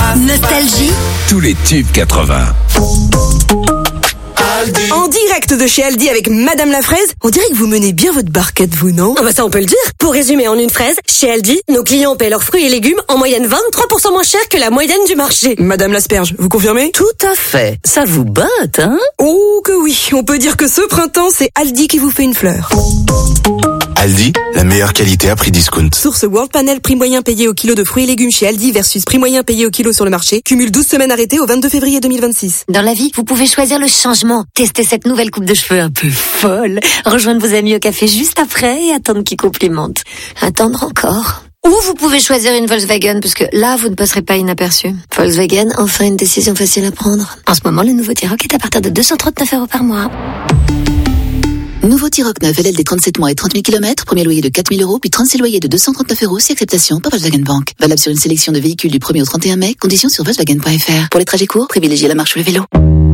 Nostalgie. Tous les tubes 80. En direct de chez Aldi avec Madame la Fraise, on dirait que vous menez bien votre barquette, vous, non? Ah bah ça on peut le dire. Pour résumer en une phrase, chez Aldi, nos clients paient leurs fruits et légumes en moyenne 23% moins cher que la moyenne du marché. Madame l'asperge, vous confirmez? Tout à fait. Ça vous botte, hein? Oh que oui, on peut dire que ce printemps, c'est Aldi qui vous fait une fleur. Aldi, la meilleure qualité à prix discount. Source World Panel, prix moyen payé au kilo de fruits et légumes chez Aldi versus prix moyen payé au kilo sur le marché. Cumule 12 semaines arrêtées au 22 février 2026. Dans la vie, vous pouvez choisir le changement. Tester cette nouvelle coupe de cheveux un peu folle. Rejoindre vos amis au café juste après et attendre qu'ils complimentent. Attendre encore. Ou vous pouvez choisir une Volkswagen, parce que là, vous ne passerez pas inaperçu. Volkswagen, enfin une décision facile à prendre. En ce moment, le nouveau T-Roc est à partir de 239 € par mois. Nouveau T-Roc 9, LLD 37 mois et 30 000 km, premier loyer de 4 000 €, puis 36 loyers de 239 € si acceptation par Volkswagen Bank. Valable sur une sélection de véhicules du 1er au 31 mai, conditions sur Volkswagen.fr. Pour les trajets courts, privilégiez la marche ou le vélo.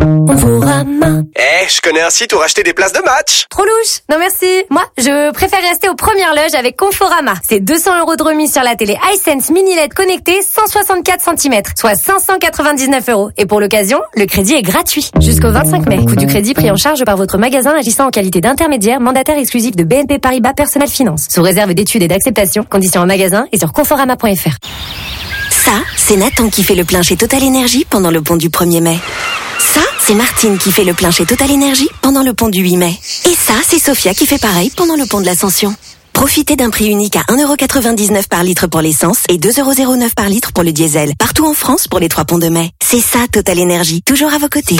Je connais un site où racheter des places de match. Trop louche. Non merci. Moi, je préfère rester aux premières loges avec Conforama. C'est 200 € de remise sur la télé iSense Mini LED connectée 164 cm, soit 599 €. Et pour l'occasion, le crédit est gratuit. Jusqu'au 25 mai. Coût du crédit pris en charge par votre magasin agissant en qualité d'intermédiaire, mandataire exclusif de BNP Paribas Personal Finance. Sous réserve d'études et d'acceptation. Conditions en magasin et sur conforama.fr. Ça, c'est Nathan qui fait le plein chez Total Energy pendant le pont du 1er mai. Ça, c'est Martine qui fait le plein chez Total Energy pendant le pont du 8 mai. Et ça, c'est Sophia qui fait pareil pendant le pont de l'Ascension. Profitez d'un prix unique à 1,99 € par litre pour l'essence et 2,09 € par litre pour le diesel. Partout en France pour les 3 ponts de mai. C'est ça, Total Energy, toujours à vos côtés.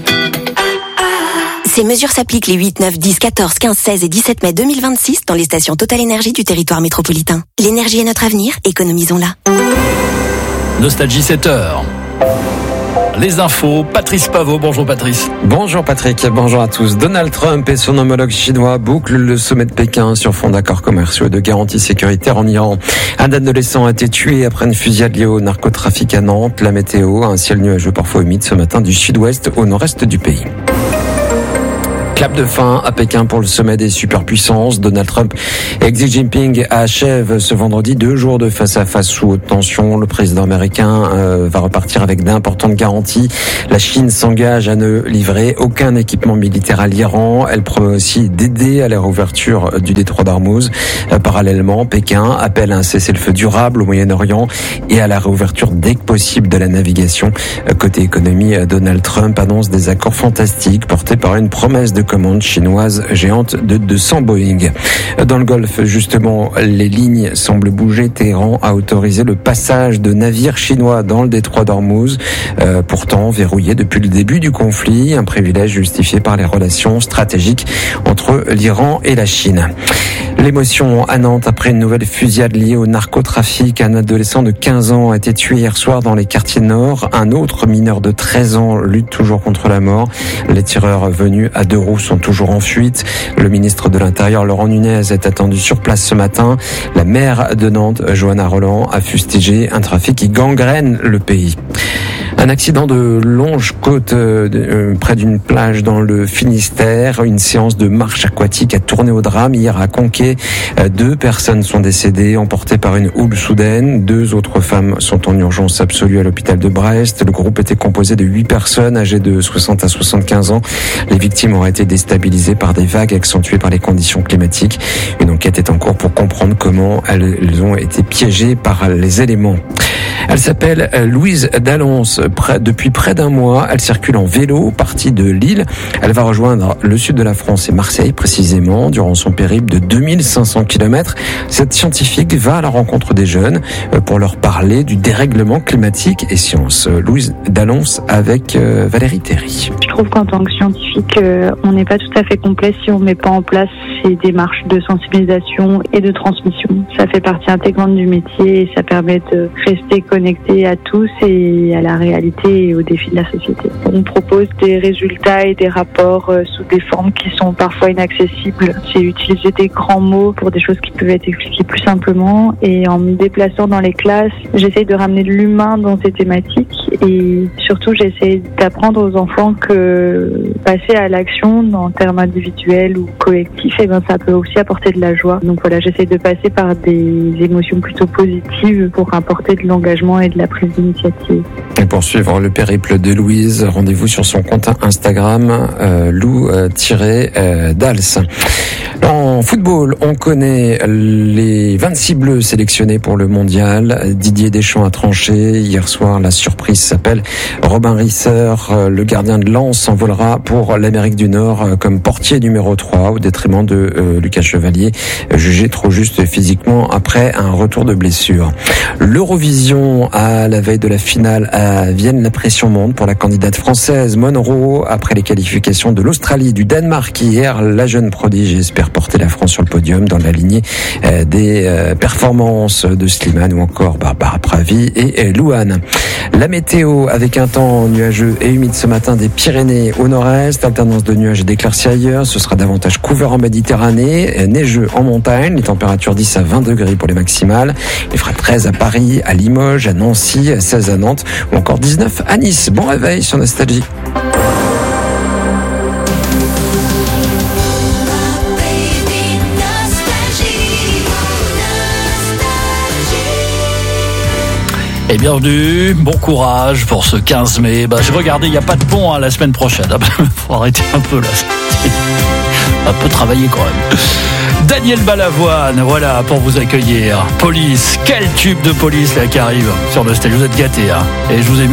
Ces mesures s'appliquent les 8, 9, 10, 14, 15, 16 et 17 mai 2026 dans les stations Total Energy du territoire métropolitain. L'énergie est notre avenir, économisons-la. Nostalgie 7h. Les infos, Patrice Pavot. Bonjour Patrice. Bonjour Patrick, bonjour à tous. Donald Trump et son homologue chinois bouclent le sommet de Pékin sur fond d'accords commerciaux et de garanties sécuritaires en Iran. Un adolescent a été tué après une fusillade liée au narcotrafic à Nantes. La météo, un ciel nuageux parfois humide ce matin du sud-ouest au nord-est du pays. Clap de fin à Pékin pour le sommet des superpuissances. Donald Trump et Xi Jinping achèvent ce vendredi 2 jours de face-à-face sous haute tension. Le président américain va repartir avec d'importantes garanties. La Chine s'engage à ne livrer aucun équipement militaire à l'Iran. Elle promet aussi d'aider à la réouverture du détroit d'Ormuz. Parallèlement, Pékin appelle à un cessez-le-feu durable au Moyen-Orient et à la réouverture dès que possible de la navigation. Côté économie, Donald Trump annonce des accords fantastiques portés par une promesse de commande chinoise géante de 200 Boeing. Dans le Golfe, justement, les lignes semblent bouger. Téhéran a autorisé le passage de navires chinois dans le détroit d'Ormuz, pourtant verrouillé depuis le début du conflit, un privilège justifié par les relations stratégiques entre l'Iran et la Chine. L'émotion à Nantes après une nouvelle fusillade liée au narcotrafic. Un adolescent de 15 ans a été tué hier soir dans les quartiers nord. Un autre mineur de 13 ans lutte toujours contre la mort. Les tireurs venus à 2 roues sont toujours en fuite. Le ministre de l'Intérieur, Laurent Nunez, est attendu sur place ce matin. La maire de Nantes, Johanna Roland, a fustigé un trafic qui gangrène le pays. Un accident de longe-côte près d'une plage dans le Finistère. Une séance de marche aquatique a tourné au drame hier à Conquet. 2 personnes sont décédées, emportées par une houle soudaine. 2 autres femmes sont en urgence absolue à l'hôpital de Brest. Le groupe était composé de 8 personnes âgées de 60 à 75 ans. Les victimes auraient été déstabilisées par des vagues accentuées par les conditions climatiques. Une enquête est en cours pour comprendre comment elles ont été piégées par les éléments. Elle s'appelle Louise Dallonce. Depuis près d'un mois, elle circule en vélo, partie de Lille. Elle va rejoindre le sud de la France et Marseille précisément durant son périple de 2500 km. Cette scientifique va à la rencontre des jeunes pour leur parler du dérèglement climatique et sciences. Louise Dallonce avec Valérie Théry. Je trouve qu'en tant que scientifique, on n'est pas tout à fait complet si on ne met pas en place ces démarches de sensibilisation et de transmission. Ça fait partie intégrante du métier et ça permet de rester connecté à tous et à la réalité et aux défis de la société. On propose des résultats et des rapports sous des formes qui sont parfois inaccessibles. C'est utiliser des grands mots pour des choses qui peuvent être expliquées plus simplement, et en me déplaçant dans les classes, j'essaye de ramener de l'humain dans ces thématiques et surtout j'essaye d'apprendre aux enfants que passer à l'action en termes individuels ou collectifs, ça peut aussi apporter de la joie. Donc voilà, j'essaie de passer par des émotions plutôt positives pour apporter de l'engagement et de la prise d'initiative. Et pour suivre le périple de Louise, rendez-vous sur son compte Instagram lou-dals. En football, on connaît les 26 bleus sélectionnés pour le mondial. Didier Deschamps a tranché. Hier soir, la surprise s'appelle Robin Risser. Le gardien de Lens s'envolera pour l'Amérique du Nord comme portier numéro 3 au détriment de Lucas Chevalier, jugé trop juste physiquement après un retour de blessure. L'Eurovision, à la veille de la finale à Vienne, la pression monte pour la candidate française Monroe. Après les qualifications de l'Australie, du Danemark hier, la jeune prodige espère porter la France sur le podium dans la lignée des performances de Slimane ou encore Barbara Pravi et Louane. La météo avec un temps nuageux et humide ce matin des Pyrénées au nord-est, alternance de nuages et d'éclaircies ailleurs. Ce sera davantage couvert en Méditerranée, neigeux en montagne, les températures 10 à 20 degrés pour les maximales. Il fera 13 à Paris, à Limoges, à Nancy, 16 à Nantes ou encore 19 à Nice. Bon réveil sur Nostalgie. Et bienvenue, bon courage pour ce 15 mai. J'ai regardé, il n'y a pas de pont la semaine prochaine. Faut arrêter un peu là. Un peu travailler quand même. Daniel Balavoine, voilà, pour vous accueillir. Police, quel tube de Police là qui arrive sur Nostalgie. Vous êtes gâtés, hein. Et je vous ai mis